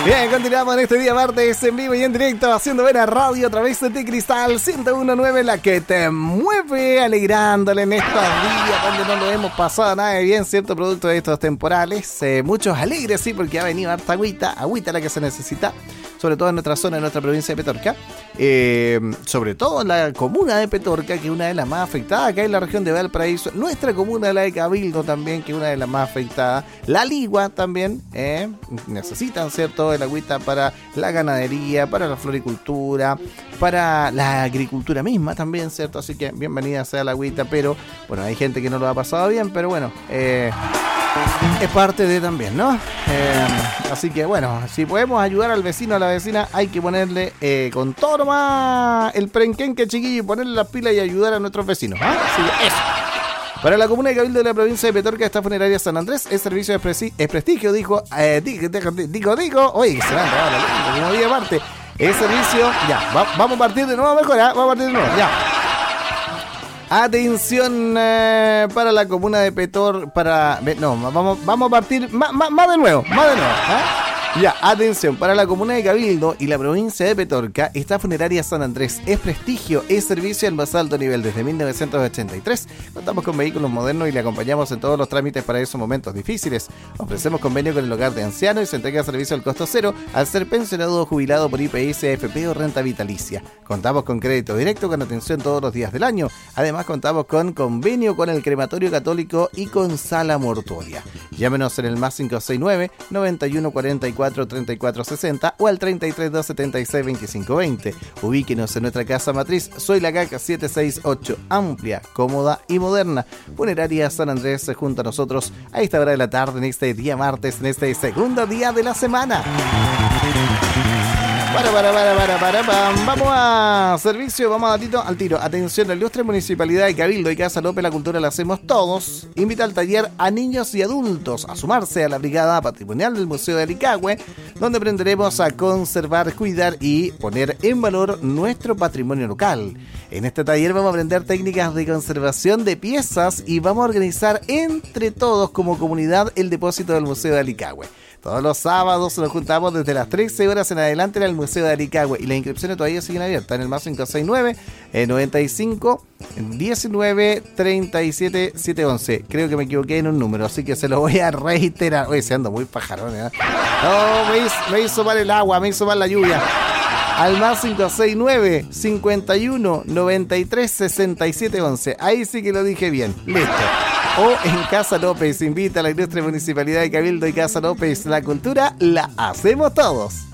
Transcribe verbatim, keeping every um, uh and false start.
Bien, continuamos en este día martes en vivo y en directo, haciendo ver a radio a través de T-Cristal ciento uno punto nueve, la que te mueve, alegrándole en estos días donde no lo hemos pasado nada de bien, cierto, producto de estos temporales. Eh, muchos alegres, sí, porque ha venido harta agüita, agüita la que se necesita, sobre todo en nuestra zona, en nuestra provincia de Petorca. Eh, sobre todo en la comuna de Petorca, que es una de las más afectadas, acá en la región de Valparaíso. Nuestra comuna, la de Cabildo también, que es una de las más afectadas. La Ligua también, eh, necesitan, cierto, el agüita para la ganadería, para la floricultura, para la agricultura misma también, cierto. Así que bienvenida sea la agüita, pero bueno, hay gente que no lo ha pasado bien, pero bueno, eh, es parte de también, ¿no? Eh, así que bueno, si podemos ayudar al vecino, a la vecina, hay que ponerle eh, con todo nomás el prenquenque, chiquillo, y ponerle las pilas y ayudar a nuestros vecinos, ¿eh? Así que eso. Para la comuna de Cabildo de la provincia de Petorca, esta funeraria San Andrés es servicio de presi- es prestigio, dijo, eh, digo, digo, digo, oye, que se va a entrar la como día aparte, es servicio, ya, va, vamos a partir de nuevo mejor, ¿eh? Vamos a partir de nuevo, ya. Atención eh, para la comuna de Petor, para, no, vamos, vamos a partir, más, más, más de nuevo, más de nuevo, ¿eh? Ya, atención, para la comuna de Cabildo y la provincia de Petorca, esta funeraria San Andrés es prestigio, es servicio al más alto nivel desde mil novecientos ochenta y tres. Contamos con vehículos modernos y le acompañamos en todos los trámites para esos momentos difíciles. Ofrecemos convenio con el hogar de ancianos y se entrega servicio al costo cero al ser pensionado o jubilado por I P S, A F P o renta vitalicia. Contamos con crédito directo con atención todos los días del año. Además, contamos con convenio con el crematorio católico y con sala mortuoria. Llámenos en el más cinco seis nueve, noventa y uno cuarenta y cuatro, treinta y cuatro sesenta o al treinta y tres, dos setenta y seis, veinticinco veinte. Ubíquenos en nuestra casa matriz Soy la Caca siete seis ocho, amplia, cómoda y moderna. Funeraria San Andrés junto a nosotros a esta hora de la tarde en este día martes, en este segundo día de la semana. Para, para, para, para, para, para. Vamos a servicio, vamos a tito, al tiro. Atención, la ilustre Municipalidad de Cabildo y Casa López, la cultura la hacemos todos. Invita al taller a niños y adultos a sumarse a la Brigada Patrimonial del Museo de Alicagüe, donde aprenderemos a conservar, cuidar y poner en valor nuestro patrimonio local. En este taller vamos a aprender técnicas de conservación de piezas y vamos a organizar entre todos como comunidad el depósito del Museo de Alicagüe. Todos los sábados nos juntamos desde las trece horas en adelante en el Museo de Alicagüe y las inscripciones todavía siguen abiertas en el más cinco seis nueve, noventa y cinco, diecinueve, treinta y siete, setecientos once. Creo que me equivoqué en un número, así que se lo voy a reiterar. Oye, se ando muy pajarón, ¿eh? No, me hizo, me hizo mal el agua, me hizo mal la lluvia. Al más cinco seis nueve, cincuenta y uno, noventa y tres, sesenta y siete, once. Ahí sí que lo dije bien. Listo. O en Casa López, invita a la ilustre Municipalidad de Cabildo y Casa López. La cultura la hacemos todos.